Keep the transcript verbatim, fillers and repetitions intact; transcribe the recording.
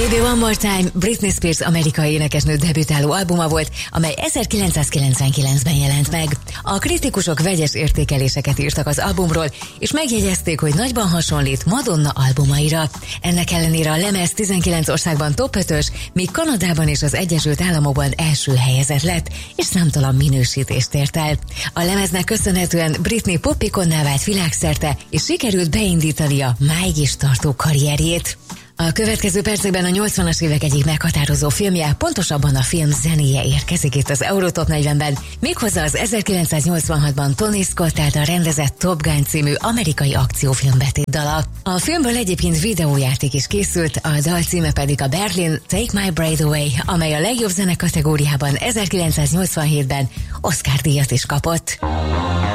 Baby One More Time Britney Spears amerikai énekesnő debütáló albuma volt, amely ezerkilencszázkilencvenkilencben jelent meg. A kritikusok vegyes értékeléseket írtak az albumról, és megjegyezték, hogy nagyban hasonlít Madonna albumaira. Ennek ellenére a lemez tizenkilenc országban top ötös, míg Kanadában és az Egyesült Államokban első helyezett lett, és számtalan minősítést ért el. A lemeznek köszönhetően Britney popikonná vált világszerte, és sikerült beindítania máig is tartó karrierjét. A következő percekben a nyolcvanas évek egyik meghatározó filmje, pontosabban a film zenéje érkezik itt az Eurotop negyvenben, méghozzá az ezerkilencszáznyolcvanhatban Tony Scott által rendezett Top Gun című amerikai akciófilm betétdala. A filmből egyébként videójáték is készült, a dal címe pedig a Berlin Take My Breath Away, amely a legjobb zene kategóriában ezerkilencszáznyolcvanhétben Oscar-díjat is kapott.